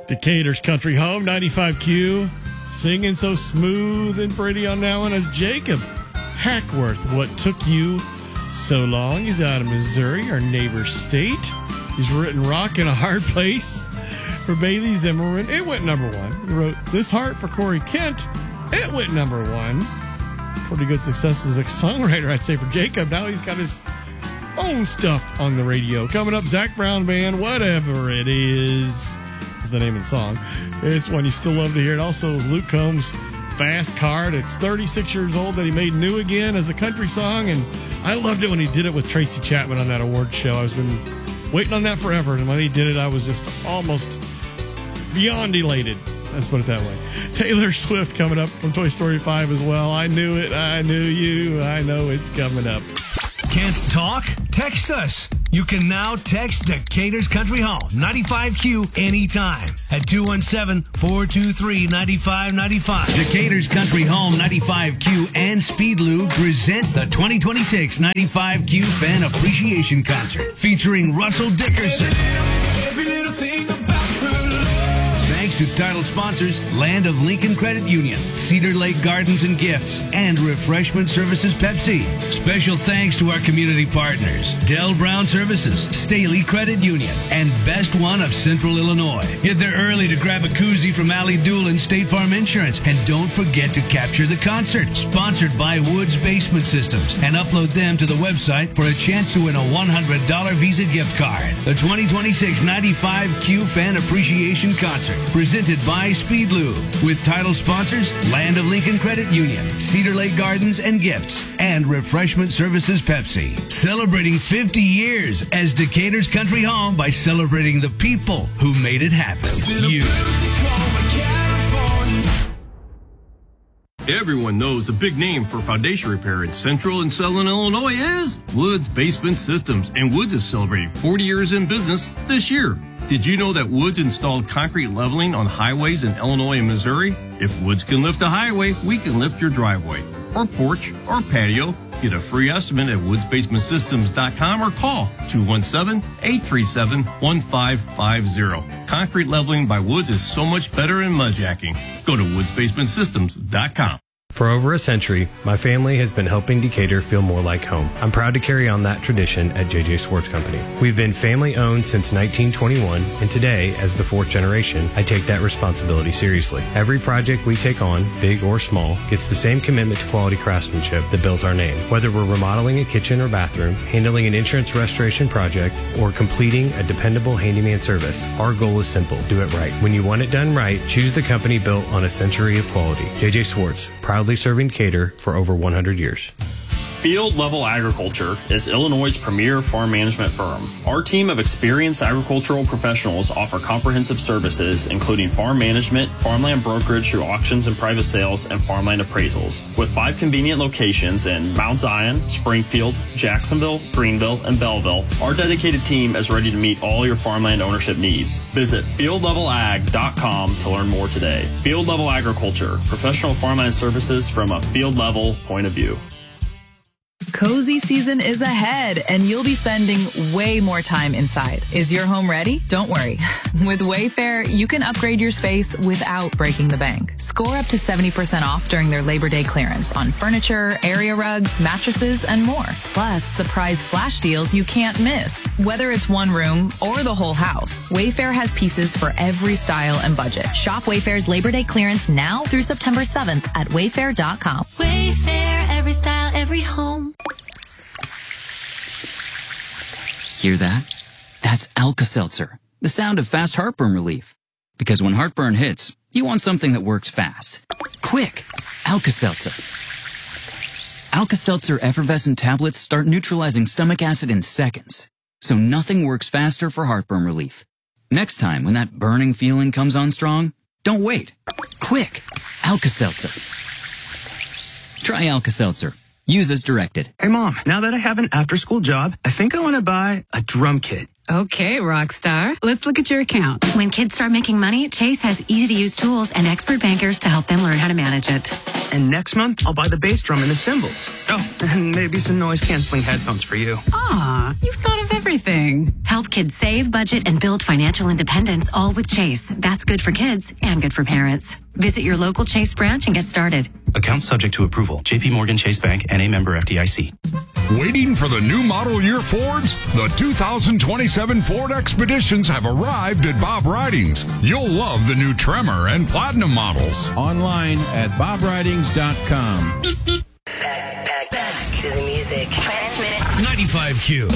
Decatur's Country Home, 95Q. Singing so smooth and pretty on that one as Jacob Hackworth. What took you so long? He's out of Missouri, our neighbor state. He's written Rock in a Hard Place for Bailey Zimmerman. It went number one. He wrote This Heart for Corey Kent. It went number one. Pretty good success as a songwriter, I'd say, for Jacob. Now he's got his own stuff on the radio. Coming up, Zac Brown Band, Whatever It Is the name of the song. It's one you still love to hear. And also Luke Combs' Fast Card. It's 36 years old that he made new again as a country song, and I loved it when he did it with Tracy Chapman on that award show. I've been waiting on that forever, and when he did it, I was just almost beyond elated. Let's put it that way. Taylor Swift coming up from Toy Story 5 as well. I knew it. I knew you. I know it's coming up. Can't talk? Text us. You can now text Decatur's Country Home, 95Q, anytime at 217-423-9595. Decatur's Country Home, 95Q, and Speed Lube present the 2026 95Q Fan Appreciation Concert featuring Russell Dickerson. Every little thing about her love. Thanks to title sponsors Land of Lincoln Credit Union, Cedar Lake Gardens and Gifts, and Refreshment Services Pepsi. Special thanks to our community partners, Del Brown Services, Staley Credit Union, and Best One of Central Illinois. Get there early to grab a koozie from Allie Doolin State Farm Insurance, and don't forget to capture the concert. Sponsored by Woods Basement Systems, and upload them to the website for a chance to win a $100 Visa gift card. The 2026 95Q Fan Appreciation Concert, presented by Speed Lube, with title sponsors Land of Lincoln Credit Union, Cedar Lake Gardens and Gifts, and Refreshment Services Pepsi. Celebrating 50 years as Decatur's Country Home by celebrating the people who made it happen. You. Everyone knows the big name for foundation repair in Central and Southern Illinois is Woods Basement Systems, and Woods is celebrating 40 years in business this year. Did you know that Woods installed concrete leveling on highways in Illinois and Missouri? If Woods can lift a highway, we can lift your driveway or porch or patio. Get a free estimate at woodsbasementsystems.com or call 217-837-1550. Concrete leveling by Woods is so much better than mudjacking. Go to woodsbasementsystems.com. For over a century, my family has been helping Decatur feel more like home. I'm proud to carry on that tradition at J.J. Swartz Company. We've been family-owned since 1921, and today, as the fourth generation, I take that responsibility seriously. Every project we take on, big or small, gets the same commitment to quality craftsmanship that built our name. Whether we're remodeling a kitchen or bathroom, handling an insurance restoration project, or completing a dependable handyman service, our goal is simple: do it right. When you want it done right, choose the company built on a century of quality. J.J. Swartz, proudly serving Decatur for over 100 years. Field Level Agriculture is Illinois' premier farm management firm. Our team of experienced agricultural professionals offer comprehensive services, including farm management, farmland brokerage through auctions and private sales, and farmland appraisals. With 5 convenient locations in Mount Zion, Springfield, Jacksonville, Greenville, and Belleville, our dedicated team is ready to meet all your farmland ownership needs. Visit fieldlevelag.com to learn more today. Field Level Agriculture, professional farmland services from a field level point of view. Cozy season is ahead, and you'll be spending way more time inside. Is your home ready? Don't worry. With Wayfair, you can upgrade your space without breaking the bank. Score up to 70% off during their Labor Day clearance on furniture, area rugs, mattresses, and more. Plus, surprise flash deals you can't miss. Whether it's one room or the whole house, Wayfair has pieces for every style and budget. Shop Wayfair's Labor Day clearance now through September 7th at wayfair.com. Wayfair, every style, every home. Hear that? That's Alka-Seltzer, the sound of fast heartburn relief. Because when heartburn hits, you want something that works fast. Quick! Alka-Seltzer. Alka-Seltzer effervescent tablets start neutralizing stomach acid in seconds. So nothing works faster for heartburn relief. Next time when that burning feeling comes on strong, don't wait. Quick! Alka-Seltzer. Try Alka-Seltzer. Use as directed. Hey, Mom, now that I have an after-school job, I think I want to buy a drum kit. Okay, Rockstar. Let's look at your account. When kids start making money, Chase has easy-to-use tools and expert bankers to help them learn how to manage it. And next month, I'll buy the bass drum and the cymbals. Oh, and maybe some noise-canceling headphones for you. Aw, you've thought of everything. Help kids save, budget, and build financial independence, all with Chase. That's good for kids and good for parents. Visit your local Chase branch and get started. Account subject to approval. J.P. Morgan Chase Bank, N.A. member FDIC. Waiting for the new model year Fords? The 2027 Ford Expeditions have arrived at Bob Ridings. You'll love the new Tremor and Platinum models. Online at bobridings.com. Back to the music. 95Q.